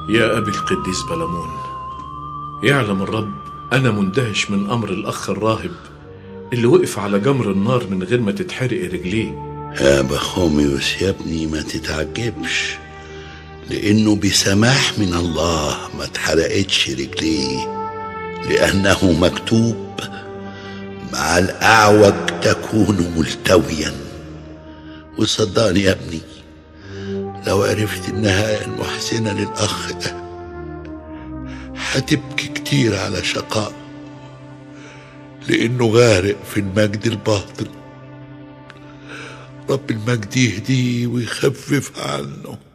يا أبي القديس بلمون، يعلم الرب أنا مندهش من أمر الأخ الراهب اللي وقف على جمر النار من غير ما تتحرق رجليه. يا بخوميوس يا ابني ما تتعجبش، لأنه بسماح من الله ما اتحرقتش رجليه، لأنه مكتوب: مع الأعوج تكون ملتويا. وصدقني يا ابني، لو عرفت النهاية المحزنة للأخ ده هتبكي كتير على شقاء، لأنه غارق في المجد الباطل. رب المجد يهديه ويخفف عنه.